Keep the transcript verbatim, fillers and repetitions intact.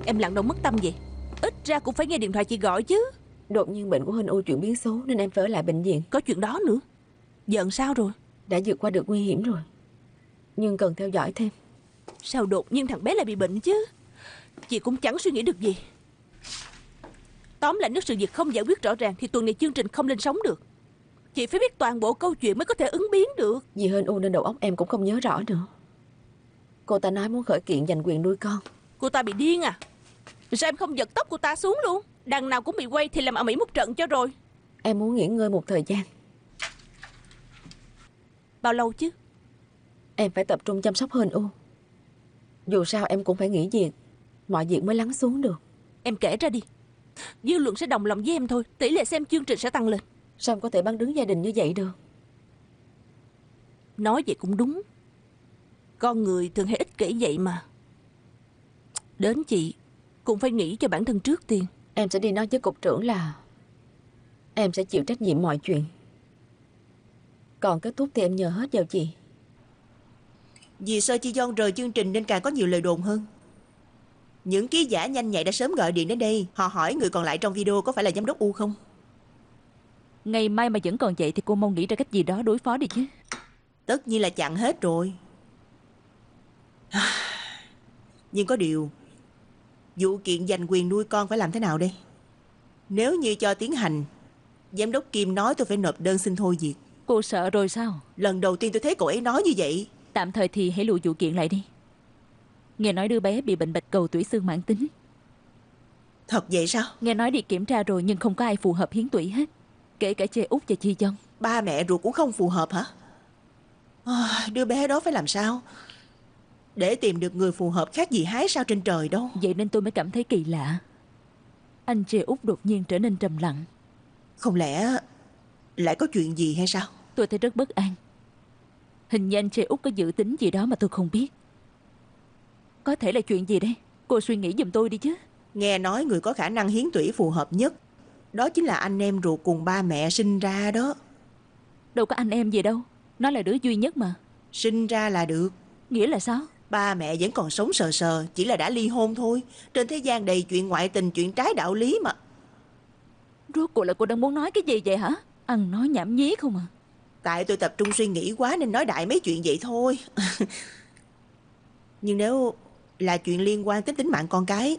em lặng đâu mất tâm vậy? Ít ra cũng phải nghe điện thoại chị gọi chứ. Đột nhiên bệnh của Hình U chuyển biến xấu nên em phải ở lại bệnh viện. Có chuyện đó nữa. Giận sao rồi? Đã vượt qua được nguy hiểm rồi, nhưng cần theo dõi thêm. Sao đột nhiên thằng bé lại bị bệnh chứ? Chị cũng chẳng suy nghĩ được gì. Tóm lại nếu sự việc không giải quyết rõ ràng thì tuần này chương trình không lên sóng được. Chị phải biết toàn bộ câu chuyện mới có thể ứng biến được. Vì Hình U nên đầu óc em cũng không nhớ rõ nữa. Cô ta nói muốn khởi kiện giành quyền nuôi con. Cô ta bị điên à? Sao em không giật tóc cô ta xuống luôn? Đằng nào cũng bị quay thì làm ầm ĩ một trận cho rồi. Em muốn nghỉ ngơi một thời gian. Bao lâu chứ? Em phải tập trung chăm sóc Hình U. Dù sao em cũng phải nghỉ việc, mọi việc mới lắng xuống được. Em kể ra đi. Dư luận sẽ đồng lòng với em thôi. Tỷ lệ xem chương trình sẽ tăng lên. Sao em có thể bắn đứng gia đình như vậy được? Nói vậy cũng đúng. Con người thường hay ích kỷ vậy mà. Đến chị cũng phải nghĩ cho bản thân trước tiên. Em sẽ đi nói với cục trưởng là em sẽ chịu trách nhiệm mọi chuyện. Còn kết thúc thì em nhờ hết vào chị. Vì Sơ Chi Yeon rời chương trình nên càng có nhiều lời đồn hơn. Những ký giả nhanh nhạy đã sớm gọi điện đến đây. Họ hỏi người còn lại trong video có phải là giám đốc U không. Ngày mai mà vẫn còn vậy thì cô mong nghĩ ra cách gì đó đối phó đi chứ. Tất nhiên là chặn hết rồi. Nhưng có điều, vụ kiện giành quyền nuôi con phải làm thế nào đây? Nếu như cho tiến hành, giám đốc Kim nói tôi phải nộp đơn xin thôi việc. Cô sợ rồi sao? Lần đầu tiên tôi thấy cậu ấy nói như vậy. Tạm thời thì hãy lùi vụ kiện lại đi. Nghe nói đứa bé bị bệnh bạch cầu tủy xương mãn tính. Thật vậy sao? Nghe nói đi kiểm tra rồi nhưng không có ai phù hợp hiến tủy hết. Kể cả Chê Út và Chi Yeon. Ba mẹ ruột cũng không phù hợp hả? À, đứa bé đó phải làm sao? Để tìm được người phù hợp khác gì hái sao trên trời đâu. Vậy nên tôi mới cảm thấy kỳ lạ. Anh Chê Út đột nhiên trở nên trầm lặng. Không lẽ lại có chuyện gì hay sao? Tôi thấy rất bất an. Hình như anh Chê Út có dự tính gì đó mà tôi không biết. Có thể là chuyện gì đây? Cô suy nghĩ giùm tôi đi chứ. Nghe nói người có khả năng hiến tủy phù hợp nhất đó chính là anh em ruột cùng ba mẹ sinh ra đó. Đâu có anh em gì đâu. Nó là đứa duy nhất mà. Sinh ra là được. Nghĩa là sao? Ba mẹ vẫn còn sống sờ sờ, chỉ là đã ly hôn thôi. Trên thế gian đầy chuyện ngoại tình, chuyện trái đạo lý mà. Rốt cuộc là cô đang muốn nói cái gì vậy hả? Ăn nói nhảm nhí không à? Tại tôi tập trung suy nghĩ quá nên nói đại mấy chuyện vậy thôi. Nhưng nếu là chuyện liên quan tới tính mạng con cái